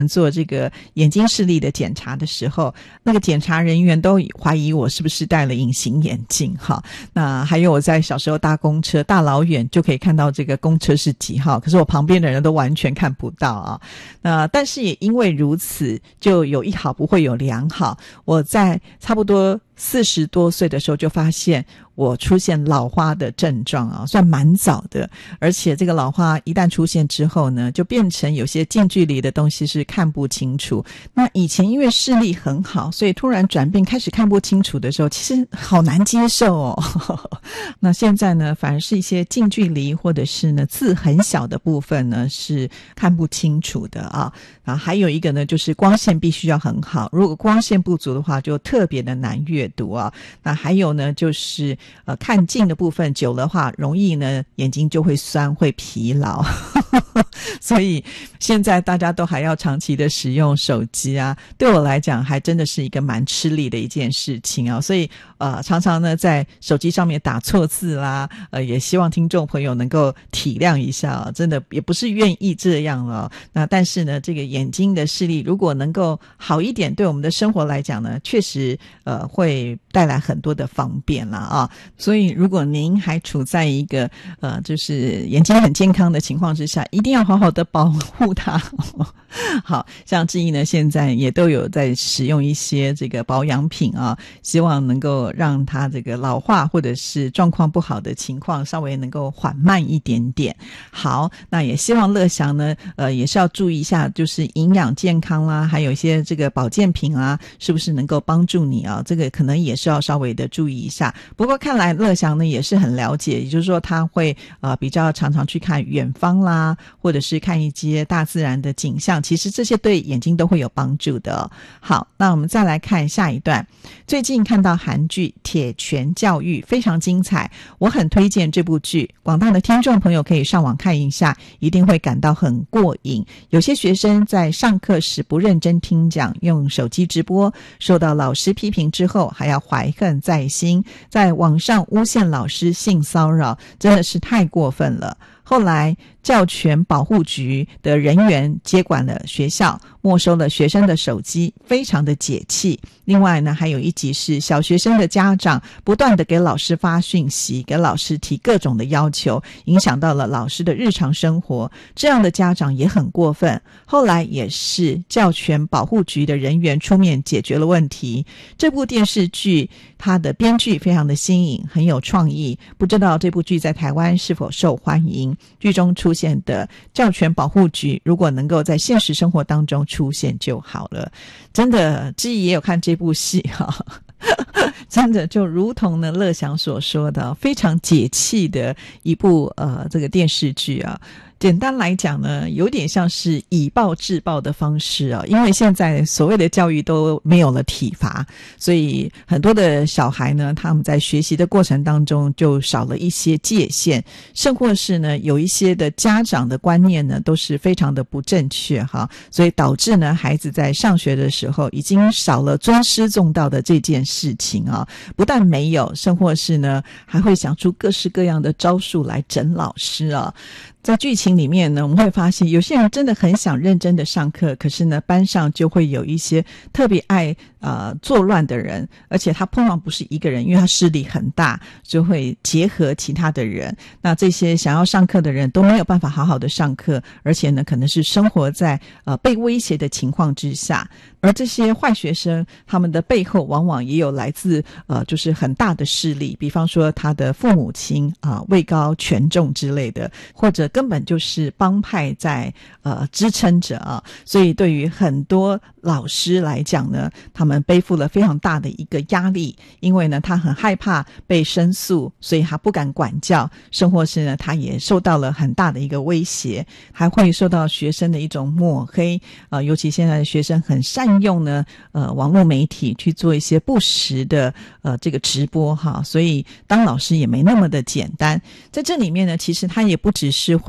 做这个眼睛视力的检查的时候，那个检查人员都怀疑我是不是戴了隐形眼镜哈。那还有我在小时候搭公车，大老远就可以看到这个公车是几号，可是我旁边的人都完全看不到啊。但是也因为如此，就有一好不会有两好。我在差不多40多岁的时候就发现我出现老花的症状啊，算蛮早的。而且这个老花一旦出现之后呢，就变成有些近距离的东西是看不清楚。那以前因为视力很好，所以突然转变开始看不清楚的时候，其实好难接受哦。那现在呢，反而是一些近距离或者是呢字很小的部分呢是看不清楚的啊。然后还有一个呢，就是光线必须要很好，如果光线不足的话，就特别的难阅读啊。那还有呢，就是看近的部分久了话，容易呢眼睛就会酸会疲劳。所以现在大家都还要长期的使用手机啊，对我来讲还真的是一个蛮吃力的一件事情啊。所以常常呢在手机上面打错字啦，也希望听众朋友能够体谅一下啊，真的也不是愿意这样了。那但是呢，这个眼睛的视力如果能够好一点，对我们的生活来讲呢，确实会带来很多的方便啦啊。所以如果您还处在一个就是眼睛很健康的情况之下，一定要好好的保护它。好，像志毅呢现在也都有在使用一些这个保养品啊，希望能够让它这个老化或者是状况不好的情况稍微能够缓慢一点点。好，那也希望乐祥呢也是要注意一下，就是营养健康啦，还有一些这个保健品啊，是不是能够帮助你啊，这个可能也是要稍微的注意一下。不过看来乐祥呢也是很了解，也就是说他会比较常常去看远方啦，或者是看一些大自然的景象，其实这些对眼睛都会有帮助的哦。好，那我们再来看下一段。最近看到韩剧《铁拳教育》非常精彩，我很推荐这部剧，广大的听众朋友可以上网看一下，一定会感到很过瘾。有些学生在上课时不认真听讲，用手机直播，受到老师批评之后还要怀恨在心，在网上诬陷老师性骚扰，真的是太过分了。后来教权保护局的人员接管了学校，没收了学生的手机，非常的解气。另外呢，还有一集是小学生的家长不断的给老师发讯息，给老师提各种的要求，影响到了老师的日常生活，这样的家长也很过分。后来也是教权保护局的人员出面解决了问题。这部电视剧它的编剧非常的新颖，很有创意，不知道这部剧在台湾是否受欢迎。剧中出现的教权保护局如果能够在现实生活当中出现就好了。真的，志毅也有看这部戏哈。真的就如同呢乐祥所说的，非常解气的一部这个电视剧啊。简单来讲呢，有点像是以暴制暴的方式啊，因为现在所谓的教育都没有了体罚，所以很多的小孩呢，他们在学习的过程当中就少了一些界限，甚或是呢，有一些的家长的观念呢，都是非常的不正确哈，所以导致呢，孩子在上学的时候已经少了尊师重道的这件事情啊，不但没有，甚或是呢，还会想出各式各样的招数来整老师啊。在剧情里面呢，我们会发现有些人真的很想认真的上课，可是呢班上就会有一些特别爱作乱的人，而且他通常不是一个人，因为他势力很大，就会结合其他的人。那这些想要上课的人都没有办法好好的上课，而且呢可能是生活在被威胁的情况之下。而这些坏学生他们的背后往往也有来自就是很大的势力，比方说他的父母亲位高权重之类的，或者根本就是帮派在支撑着啊。所以对于很多老师来讲呢，他们背负了非常大的一个压力，因为呢他很害怕被申诉，所以他不敢管教，甚或是呢他也受到了很大的一个威胁，还会受到学生的一种抹黑尤其现在的学生很善用呢网络媒体去做一些不实的这个直播哈，所以当老师也没那么的简单。在这里面呢，其实他也不只是会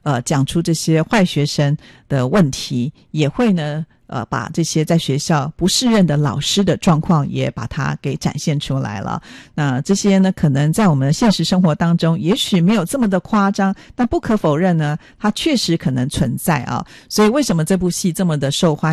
讲出这些坏学生的问题，也会呢把这些在学校不适任的老师的状况也把它给展现出来了。那这些呢，可能在我们的现实生活当中也许没有这么的夸张，但不可否认呢，它确实可能存在啊。所以为什么这部戏这么的受欢迎？